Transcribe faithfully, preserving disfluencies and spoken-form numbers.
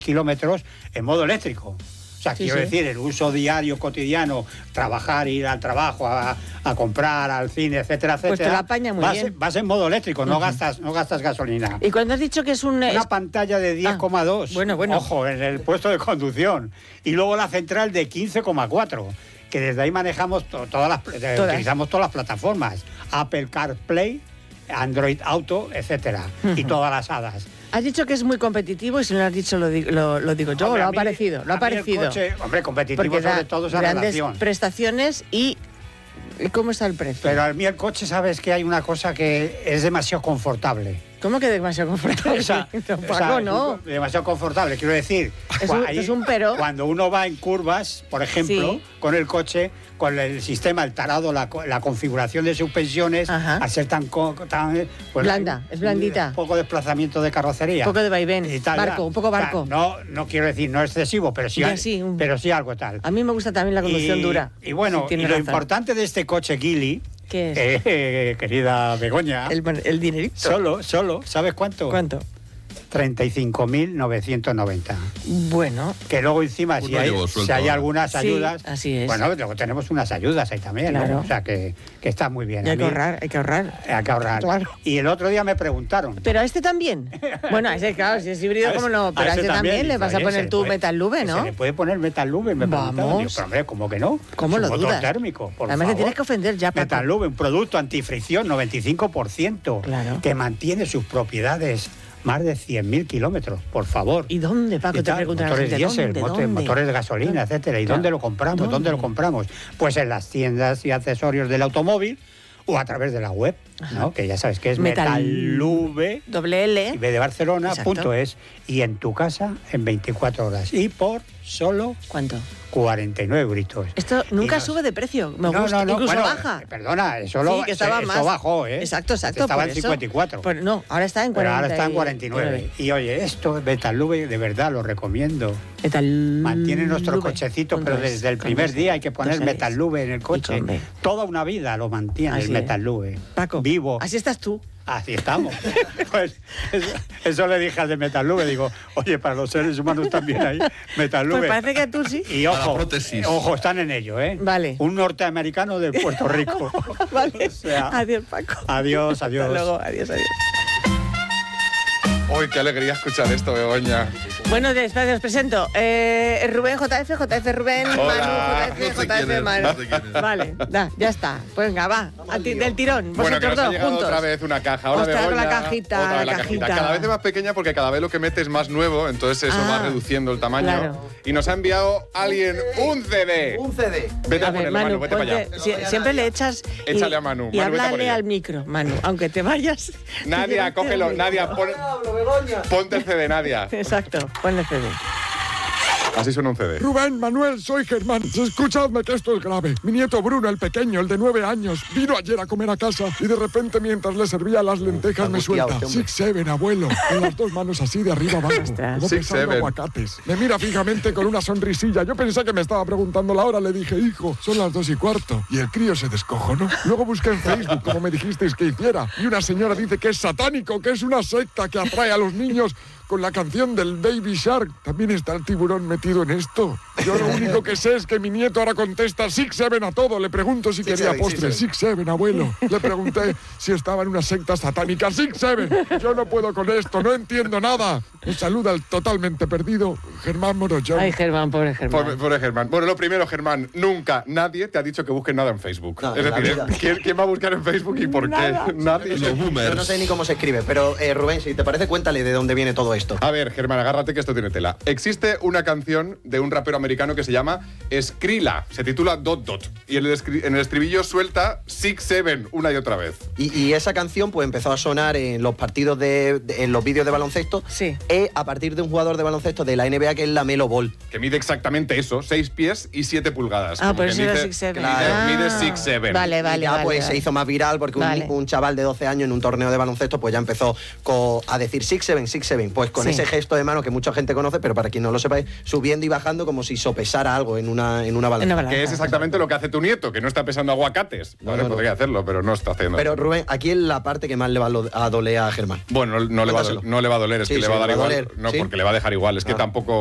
kilómetros en modo eléctrico. O sea, sí, quiero sí. decir, el uso diario, cotidiano, trabajar, ir al trabajo, a, a comprar, al cine, etcétera, etcétera. Pues te la apaña muy vas, bien. Vas en modo eléctrico, uh-huh. no gastas no gastas gasolina. Y cuando has dicho que es un... Una es... pantalla de diez coma dos, ah, bueno, bueno. ojo, en el puesto de conducción. Y luego la central de quince coma cuatro, que desde ahí manejamos to- todas las... todas. utilizamos todas las plataformas. Apple CarPlay, Android Auto, etcétera. Uh-huh. Y todas las hadas. Has dicho que es muy competitivo y si no lo has dicho lo digo, lo, lo digo yo, hombre, lo ha mí, parecido, lo ha parecido. Coche, hombre, competitivo porque sobre todo esa grandes relación. Prestaciones y ¿cómo está el precio? Pero a mí el coche, sabes que hay una cosa que es demasiado confortable. ¿Cómo que demasiado confortable? O sea, no, Paco, o sea, no. Demasiado confortable, quiero decir. Es un, ahí, es un pero. Cuando uno va en curvas, por ejemplo, sí. con el coche, con el sistema, el tarado, la, la configuración de suspensiones, Ajá. al ser tan... tan pues, blanda, es blandita. Un poco desplazamiento de carrocería. Un poco de vaivén, y tal, barco, ya. un poco barco. O sea, no, no quiero decir, no excesivo, pero sí, ya, sí un... pero sí algo tal. A mí me gusta también la conducción y, dura. Y bueno, sí, y lo razón. importante de este coche Geely... ¿Qué es? Eh, eh, querida Begoña. El, el dinerito. Solo, solo, ¿sabes cuánto? ¿Cuánto? treinta y cinco mil novecientos noventa. Bueno. Que luego encima, pues si, hay, si hay algunas ayudas... Sí, así es. Bueno, luego tenemos unas ayudas ahí también, claro. ¿no? O sea, que, que está muy bien. Y hay que ahorrar, hay que ahorrar. Hay que ahorrar. Claro. Y el otro día me preguntaron... ¿Pero a este también? Bueno, a ese, claro, si es híbrido, ¿cómo no? Pero a, a este también, también le vas a poner tu Metal Lube, ¿no? Se le puede poner Metal Lube, me preguntaron. Digo, pero hombre, ¿cómo que no? ¿Cómo lo dudas? Motor térmico, por Además favor. te tienes que ofender ya, Paco. Metal Lube, un producto antifricción, noventa y cinco por ciento. Claro. Que mantiene sus propiedades... Más de cien mil kilómetros, por favor. ¿Y dónde, Paco? Y te preguntan motores la gente, diésel, ¿dónde, motor, dónde? motores de gasolina, ¿Dónde? etcétera. ¿Y claro. dónde lo compramos? ¿Dónde? ¿Dónde lo compramos? Pues en las tiendas y accesorios del automóvil o a través de la web, ¿no? Que ya sabes que es Metallube, doble L, de Barcelona, punto es, y en tu casa en veinticuatro horas. Y por solo... ¿Cuánto? cuarenta y nueve euritos. Esto nunca nos... sube de precio, me no, gusta, no, no, incluso bueno, baja. Perdona, eso, lo, sí, que estaba eso más... bajó, ¿eh? Exacto, exacto. Estaba por en eso, cincuenta y cuatro. Por, no, ahora está en cuarenta. Pero ahora está en cuarenta y nueve. Y oye, esto, Metallube, de verdad, lo recomiendo. Metallube. Mantiene nuestro cochecito, pero es, desde el primer es, día hay que poner Metallube en el coche. Toda una vida lo mantiene así el Metallube. Paco, vivo. Así estás tú. Así estamos. Pues eso, eso le dije al de Metallube, digo, oye, para los seres humanos también hay Metallube. Pues parece que tú sí. Y ojo, ojo, están en ello, ¿eh? Vale. Un norteamericano de Puerto Rico. Vale. O sea, adiós, Paco. Adiós, adiós. Hasta luego, adiós, adiós. Uy, qué alegría escuchar esto, Begoña. Bueno, después os presento. Eh, Rubén J F, J F Rubén, Hola. Manu, J F, No sé J F quién Manu. es, no sé quién es. Vale, da, ya está. Pues venga, va, a ti, del tirón. Bueno, que Vosotros nos ha dos llegado juntos. otra vez una caja. Ahora Ostras, Begoña, la cajita, otra vez la cajita. Cada vez es más pequeña porque cada vez lo que mete es más nuevo, entonces eso Ah, va reduciendo el tamaño. claro. Y nos ha enviado alguien un C D. Un C D. Vete a, A ver, ponerlo, Manu, Manu, vete para allá. ponte- si- siempre le echas y, Échale a Manu. y Manu, vete a por háblale ella. al micro, Manu, aunque te vayas. Nadia, cógelo. Nadia, pon- ponte el C D, Nadia. Exacto, ponle C D. Así suena un C D. Rubén, Manuel, soy Germán. Escuchadme que esto es grave. Mi nieto Bruno, el pequeño, el de nueve años, vino ayer a comer a casa y de repente mientras le servía las lentejas me suelta. Six Seven, abuelo. Con las dos manos así de arriba abajo. Ostras. Como Six pesando Seven. aguacates. Me mira fijamente con una sonrisilla. Yo pensé que me estaba preguntando la hora. Le dije, hijo, son las dos y cuarto. Y el crío se descojonó. Luego busqué en Facebook, como me dijisteis que hiciera. Y una señora dice que es satánico, que es una secta que atrae a los niños con la canción del Baby Shark. ¿También está el tiburón metido en esto? Yo lo único que sé es que mi nieto ahora contesta Six Seven a todo. Le pregunto si Six quería seven, postre. six Six Seven, abuelo. Le pregunté si estaba en una secta satánica. Six Seven. Yo no puedo con esto, no entiendo nada. Un saludo al totalmente perdido Germán Morochón. Ay, Germán, pobre Germán. Pobre, pobre Germán. Bueno, lo primero, Germán, nunca nadie te ha dicho que busques nada en Facebook. No, es en la decir, vida. ¿quién, quién va a buscar en Facebook y por qué? Nadie. Yo no sé ni cómo se escribe, pero eh, Rubén, si te parece, cuéntale de dónde viene todo esto. A ver, Germán, agárrate que esto tiene tela. Existe una canción de un rapero americano que se llama Skrilla. Se titula Dot Dot. Y en el, escri- en el estribillo suelta Six Seven una y otra vez. Y, y esa canción pues empezó a sonar en los partidos de, de- en los vídeos de baloncesto. Sí. eh, a partir de un jugador de baloncesto de la N B A que es la Melo Ball. Que mide exactamente eso, seis pies y siete pulgadas. Ah, Como por quien eso era dice, Six Seven. Mide, Ah. mide Six Seven. Vale, vale, y ya vale, pues vale. se hizo más viral porque un, Vale. un chaval de doce años en un torneo de baloncesto pues ya empezó co- a decir Six Seven, Six Seven. Pues con Sí. ese gesto de mano que mucha gente conoce, pero para quien no lo sepáis, subiendo y bajando como si sopesara algo en una, en una balanza. En una balanza. Que es exactamente lo que hace tu nieto, que no está pesando aguacates. No, Vale, no, no. podría hacerlo, pero no está haciendo. Pero Rubén, aquí es la parte que más le va a lo- a doler a Germán. Bueno, no, no le va a, Cuéntaselo. no le va a doler, es Sí, que le sí, va a dar le va a igual. doler, No, ¿sí? porque le va a dejar igual. Es que Ah. tampoco